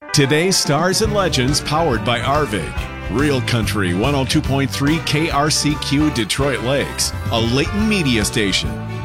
Today's Stars and Legends powered by Arvig. Real Country 102.3 KRCQ Detroit Lakes, a Layton media station.